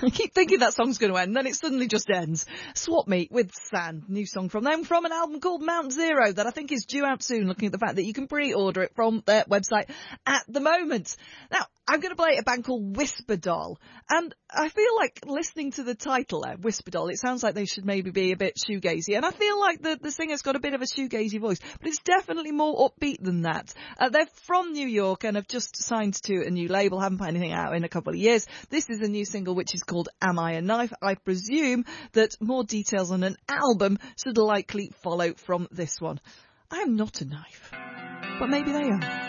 I keep thinking that song's going to end, then it suddenly just ends. Swap Meet with Sand, new song from them, from an album called Mount Zero that I think is due out soon, looking at the fact that you can pre-order it from their website at the moment. Now, I'm going to play a band called Whisper Doll, and I feel like listening to the title there, Whisper Doll, it sounds like they should maybe be a bit shoegazy, and I feel like the singer's got a bit of a shoegazy voice, but it's definitely more upbeat than that. They're from New York and have just signed to a new label, haven't put anything out in a couple of years. This is a new single which is called Am I a Knife? I presume that more details on an album should likely follow from this one. I am not a knife, but maybe they are.